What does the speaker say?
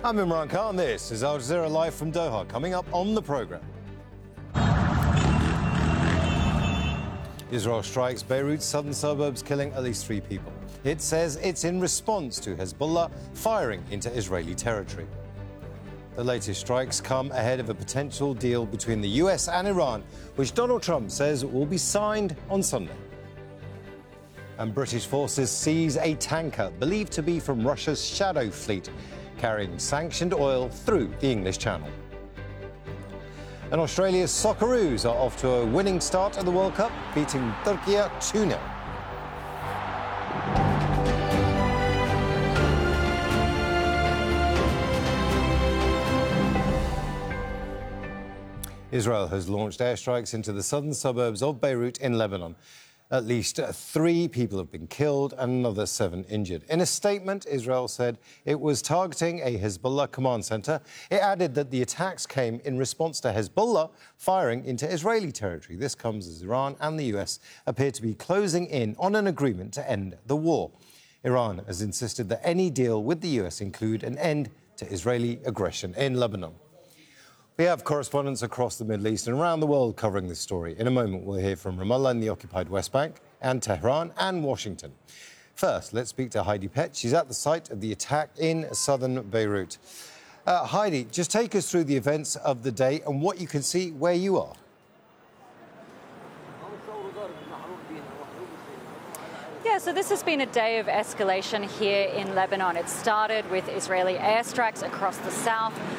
I'm Imran Khan. This is Al Jazeera Live from Doha. Coming up on the programme. Israel strikes Beirut's southern suburbs, killing at least 3 people. It says it's in response to Hezbollah firing into Israeli territory. The latest strikes come ahead of a potential deal between the US and Iran, which Donald Trump says will be signed on Sunday. And British forces seize a tanker believed to be from Russia's Shadow Fleet, carrying sanctioned oil through the English Channel. And Australia's Socceroos are off to a winning start at the World Cup, beating Turkey 2-0. Israel has launched airstrikes into the southern suburbs of Beirut in Lebanon. At least 3 people have been killed and another 7 injured. In a statement, Israel said it was targeting a Hezbollah command center. It added that the attacks came in response to Hezbollah firing into Israeli territory. This comes as Iran and the US appear to be closing in on an agreement to end the war. Iran has insisted that any deal with the US include an end to Israeli aggression in Lebanon. We have correspondents across the Middle East and around the world covering this story. In a moment, we'll hear from Ramallah in the occupied West Bank and Tehran and Washington. First, let's speak to Heidi Pett. She's at the site of the attack in southern Beirut. Heidi, just take us through the events of the day and what you can see where you are. Yeah, so this has been a day of escalation here in Lebanon. It started with Israeli airstrikes across the south,